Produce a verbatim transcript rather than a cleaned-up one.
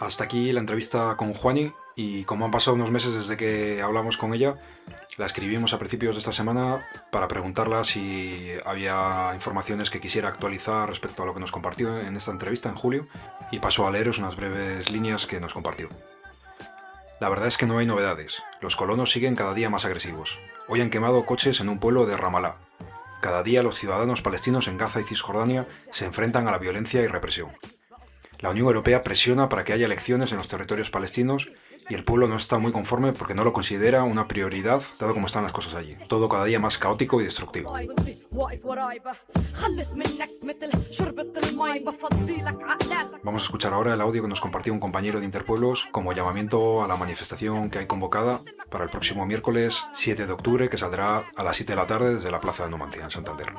Hasta aquí la entrevista con Juani, y como han pasado unos meses desde que hablamos con ella, la escribimos a principios de esta semana para preguntarla si había informaciones que quisiera actualizar respecto a lo que nos compartió en esta entrevista en julio, y paso a leeros unas breves líneas que nos compartió. La verdad es que no hay novedades. Los colonos siguen cada día más agresivos. Hoy han quemado coches en un pueblo de Ramalá. Cada día los ciudadanos palestinos en Gaza y Cisjordania se enfrentan a la violencia y represión. La Unión Europea presiona para que haya elecciones en los territorios palestinos y el pueblo no está muy conforme porque no lo considera una prioridad, dado cómo están las cosas allí. Todo cada día más caótico y destructivo. Vamos a escuchar ahora el audio que nos compartió un compañero de Interpueblos como llamamiento a la manifestación que hay convocada para el próximo miércoles siete de octubre, que saldrá a las siete de la tarde desde la Plaza de Numancia, en Santander.